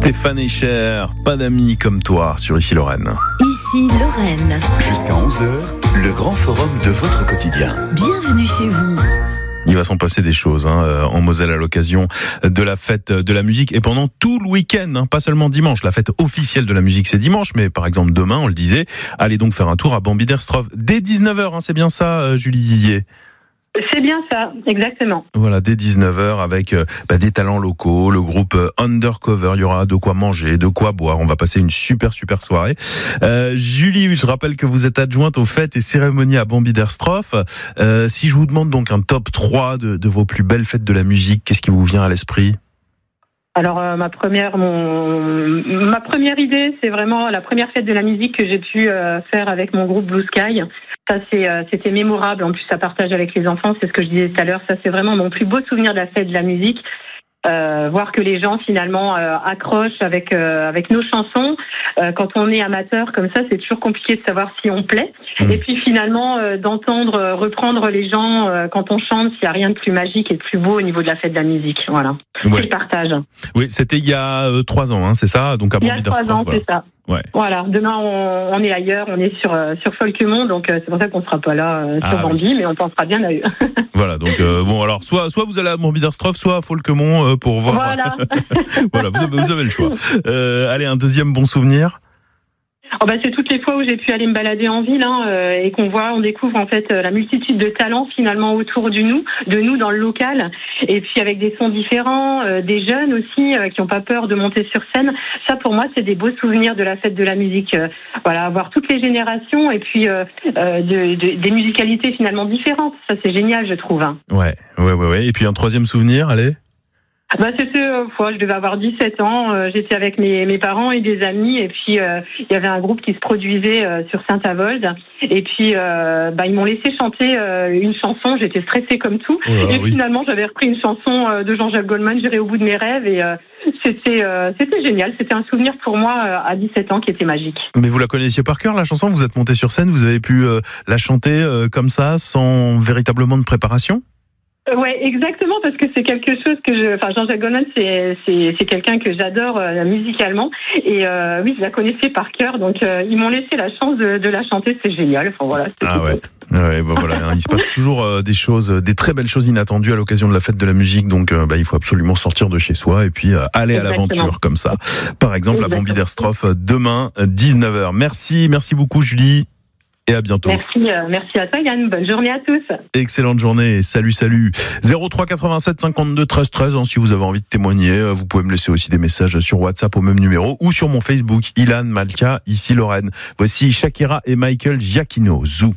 Stéphane Echer, pas d'amis comme toi sur Ici Lorraine. Ici Lorraine. Jusqu'à 11h, le grand forum de votre quotidien. Bienvenue chez vous. Il va s'en passer des choses en Moselle à l'occasion de la fête de la musique et pendant tout le week-end, pas seulement dimanche. La fête officielle de la musique c'est dimanche, mais par exemple demain, on le disait, allez donc faire un tour à Bambi-der-Stroff dès 19h, c'est bien ça Julie Didier? C'est bien ça, exactement. Voilà, dès 19h avec des talents locaux, le groupe Undercover, il y aura de quoi manger, de quoi boire, on va passer une super soirée. Julie, je rappelle que vous êtes adjointe aux fêtes et cérémonies à Bambi-der-Stroff. Si je vous demande donc un top 3 de vos plus belles fêtes de la musique, qu'est-ce qui vous vient à l'esprit ? Alors ma première idée, c'est vraiment la première fête de la musique que j'ai pu faire avec mon groupe Blue Sky. Ça c'était mémorable. En plus, ça partage avec les enfants. C'est ce que je disais tout à l'heure. Ça c'est vraiment mon plus beau souvenir de la fête de la musique. Voir que les gens finalement accrochent avec nos chansons. Quand on est amateur comme ça, c'est toujours compliqué de savoir si on plaît. Et puis finalement d'entendre reprendre les gens quand on chante, il n'y a rien de plus magique et de plus beau au niveau de la fête de la musique. Voilà. Ouais. C'est le partage. Oui, c'était il y a 3 ans, c'est ça, donc à Bambi-der-Stroff. Il y a 3 ans, voilà. C'est ça. Ouais. Voilà, demain on est ailleurs, on est sur Folquemont, donc c'est pour ça qu'on ne sera pas là sur Bambi, mais on pensera bien à eux. Voilà, donc alors soit vous allez à Bambi-der-Stroff, soit à Folquemont pour voir. Voilà. Voilà, vous avez le choix. Allez, un deuxième bon souvenir. C'est toutes les fois où j'ai pu aller me balader en ville et on découvre en fait la multitude de talents finalement autour de nous dans le local, et puis avec des sons différents, des jeunes aussi qui n'ont pas peur de monter sur scène. Ça pour moi c'est des beaux souvenirs de la fête de la musique. Voilà, avoir toutes les générations et puis des musicalités finalement différentes. Ça c'est génial, je trouve. Ouais. Et puis un troisième souvenir, allez. C'était je devais avoir 17 ans, j'étais avec mes parents et des amis, et puis il y avait un groupe qui se produisait sur Saint-Avold, et puis ils m'ont laissé chanter une chanson. J'étais stressée comme tout, finalement j'avais repris une chanson de Jean-Jacques Goldman, J'irai au bout de mes rêves, et c'était génial. C'était un souvenir pour moi à 17 ans qui était magique. Mais vous la connaissiez par cœur la chanson? Vous êtes montée sur scène, vous avez pu la chanter comme ça sans véritablement de préparation? Ouais, exactement, parce que c'est quelque chose que Jean-Jacques Goldman, c'est quelqu'un que j'adore musicalement, et oui, je la connaissais par cœur, donc ils m'ont laissé la chance de la chanter. C'est génial. Enfin voilà. Il se passe toujours des choses, des très belles choses inattendues à l'occasion de la fête de la musique, donc il faut absolument sortir de chez soi et puis aller à l'aventure comme ça. Par exemple, à Bambi-der-Stroff demain 19h. Merci beaucoup Julie. Et à bientôt. Merci à toi Yann, bonne journée à tous. Excellente journée, salut. 03 87 52 13 13, si vous avez envie de témoigner, vous pouvez me laisser aussi des messages sur WhatsApp au même numéro ou sur mon Facebook, Ilan Malka, Ici Lorraine. Voici Shakira et Michael Giacchino, Zou.